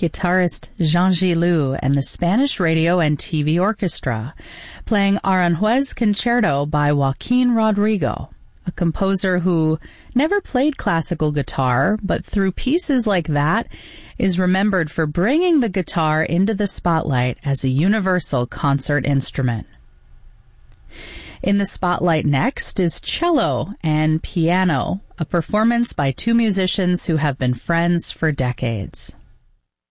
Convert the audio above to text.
guitarist Jean Gilou and the Spanish Radio and TV Orchestra, playing Aranjuez Concerto by Joaquin Rodrigo, a composer who never played classical guitar, but through pieces like that is remembered for bringing the guitar into the spotlight as a universal concert instrument. In the spotlight next is Cello and Piano, a performance by two musicians who have been friends for decades.